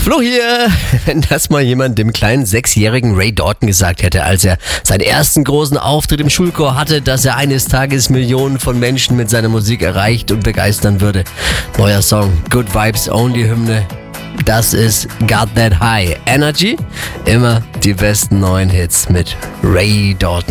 Flo hier. Wenn das mal jemand dem kleinen 6-jährigen Ray Dalton gesagt hätte, als er seinen ersten großen Auftritt im Schulchor hatte, dass er eines Tages Millionen von Menschen mit seiner Musik erreicht und begeistern würde. Neuer Song, Good Vibes Only Hymne. Das ist Got That High Energy. Immer die besten neuen Hits mit Ray Dalton.